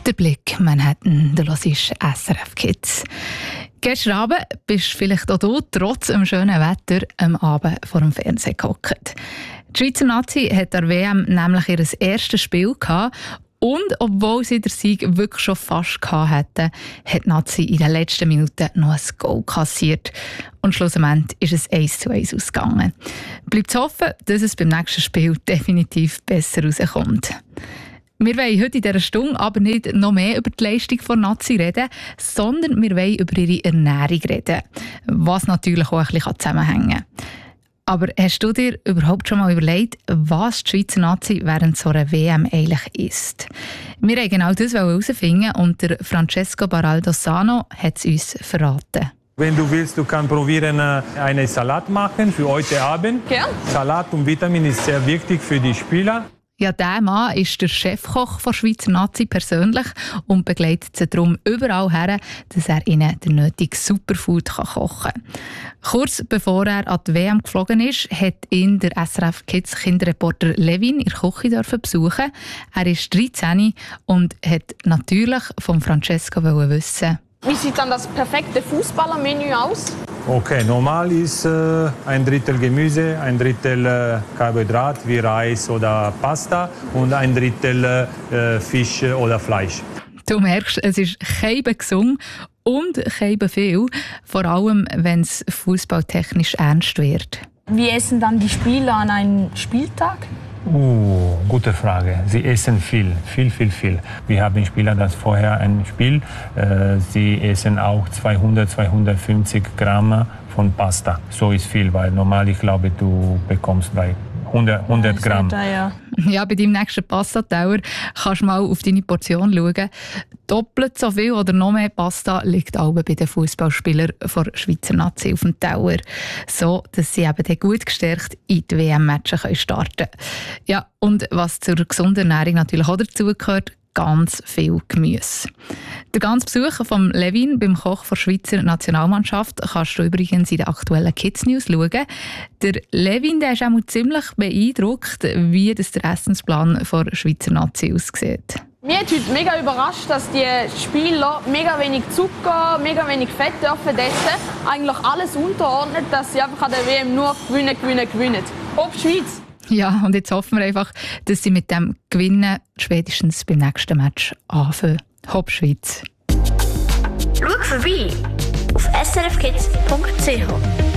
Der Blick Manhattan, du hörst SRF Kids. Gestern Abend bist vielleicht auch du, trotz dem schönen Wetter, am Abend vor dem Fernsehen gehockt. Die Schweizer Nazi hat an der WM nämlich ihr erstes Spiel gehabt. Und obwohl sie den Sieg wirklich schon fast gehabt hätten, hat die Nazi in den letzten Minuten noch ein Goal kassiert. Und schlussendlich ist es 1:1 ausgegangen. Bleibt zu hoffen, dass es beim nächsten Spiel definitiv besser rauskommt. Wir wollen heute in dieser Stunde aber nicht noch mehr über die Leistung der Nazi reden, sondern wir wollen über ihre Ernährung reden, was natürlich auch ein bisschen zusammenhängen kann. Aber hast du dir überhaupt schon mal überlegt, was die Schweizer Nazi während so einer WM eigentlich isst? Wir wollten genau das herausfinden und der Francesco Baraldo-Sano hat es uns verraten. Wenn du willst, du kannst probieren, einen Salat machen für heute Abend. Ja. Salat und Vitamin ist sehr wichtig für die Spieler. Ja, dieser Mann ist der Chefkoch der Schweizer Nazi persönlich und begleitet sie darum überall her, dass er ihnen den nötigen Superfood kochen kann. Kurz bevor er an die WM geflogen ist, hat ihn der SRF Kids Kinderreporter Levin in der Küche besuchen. Er ist 13 und hat natürlich von Francesco wissen. Wie sieht dann das perfekte Fußballermenü aus? Okay, normal ist ein Drittel Gemüse, ein Drittel Karbohydrat wie Reis oder Pasta und ein Drittel Fisch oder Fleisch. Du merkst, es ist kein gesund und kein viel, vor allem wenn es fußballtechnisch ernst wird. Wie essen dann die Spieler an einem Spieltag? Gute Frage. Sie essen viel. Wir haben Spieler, das vorher ein Spiel, sie essen auch 200-250 Gramm von Pasta. So ist viel, weil normal, ich glaube, du bekommst bei 100 Gramm. Ja, bei deinem nächsten Pasta-Teller kannst du mal auf deine Portion schauen. Doppelt so viel oder noch mehr Pasta liegt auch bei den Fußballspielern der Schweizer Nazi auf dem Teller. So, dass sie eben dann gut gestärkt in die WM-Matches starten können. Ja, und was zur gesunden Ernährung natürlich auch dazugehört, ganz viel Gemüse. Den ganzen Besuch von Levin beim Koch der Schweizer Nationalmannschaft kannst du übrigens in den aktuellen Kids News schauen. Der Levin, der ist auch ziemlich beeindruckt, wie das der Essensplan der Schweizer Nazi aussieht. Mich hat heute mega überrascht, dass die Spieler mega wenig Zucker, mega wenig Fett dürfen essen. Eigentlich alles unterordnet, dass sie einfach an der WM nur gewinnen. Ob Schweiz! Ja, und jetzt hoffen wir einfach, dass sie mit dem Gewinnen spätestens beim nächsten Match anfangen. Hopp Schweiz! Schau vorbei auf srfkids.ch.